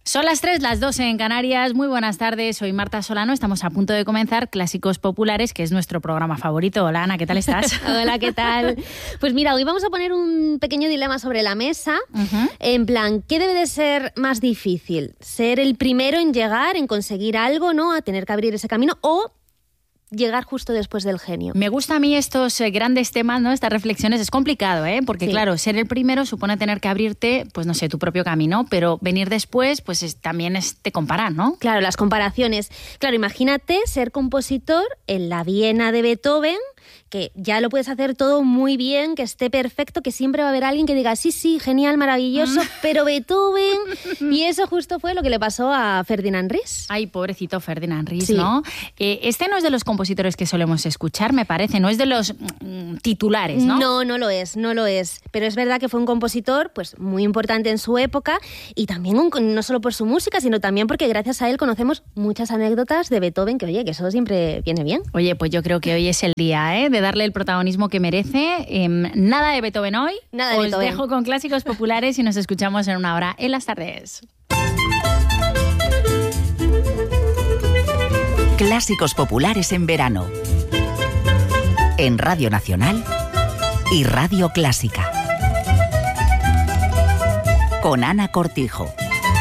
Son las 3, las 2 en Canarias. Muy buenas tardes, soy Marta Solano. Estamos a punto de comenzar Clásicos Populares, que es nuestro programa favorito. Hola, Ana, ¿qué tal estás? Hola, ¿qué tal? Pues mira, hoy vamos a poner un pequeño dilema sobre la mesa. En plan, ¿qué debe de ser más difícil? ¿Ser el primero en llegar, en conseguir algo, ¿no? A tener que abrir ese camino, o llegar justo después del genio? Me gustan a mí estos grandes temas, ¿no? Estas reflexiones. Es complicado, ¿eh? Porque sí, claro, ser el primero supone tener que abrirte, pues no sé, tu propio camino, pero venir después, pues también te comparan, ¿no? Claro, las comparaciones. Claro, imagínate ser compositor en la Viena de Beethoven, que ya lo puedes hacer todo muy bien, que esté perfecto, que siempre va a haber alguien que diga, sí, genial, maravilloso, pero Beethoven... Y eso justo fue lo que le pasó a Ferdinand Ries. Ay, pobrecito Ferdinand Ries, sí, ¿no? Este no es de los compositores que solemos escuchar, me parece, no es de los titulares, ¿no? No lo es. Pero es verdad que fue un compositor pues muy importante en su época, y también no solo por su música, sino también porque gracias a él conocemos muchas anécdotas de Beethoven, que oye, que eso siempre viene bien. Oye, pues yo creo que hoy es el día, de darle el protagonismo que merece. Nada de Beethoven hoy. Nada de Beethoven. Os dejo con Clásicos Populares y nos escuchamos en una hora en las tardes. Clásicos Populares en verano. En Radio Nacional y Radio Clásica. Con Ana Cortijo.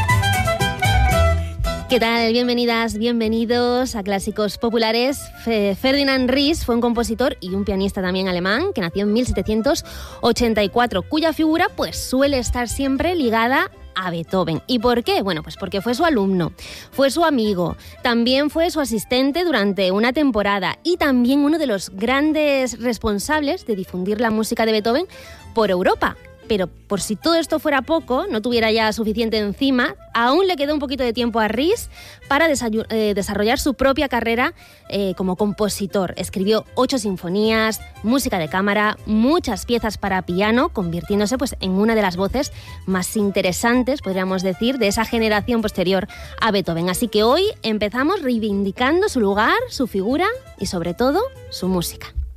¿Qué tal? Bienvenidas, bienvenidos a Clásicos Populares. Ferdinand Ries fue un compositor y un pianista también alemán que nació en 1784, cuya figura pues suele estar siempre ligada a Beethoven. ¿Y por qué? Bueno, pues porque fue su alumno, fue su amigo, también fue su asistente durante una temporada y también uno de los grandes responsables de difundir la música de Beethoven por Europa. Pero por si todo esto fuera poco, no tuviera ya suficiente encima, aún le quedó un poquito de tiempo a Ries para desarrollar su propia carrera como compositor. Escribió 8 sinfonías, música de cámara, muchas piezas para piano, convirtiéndose pues, en una de las voces más interesantes, podríamos decir, de esa generación posterior a Beethoven. Así que hoy empezamos reivindicando su lugar, su figura y sobre todo su música.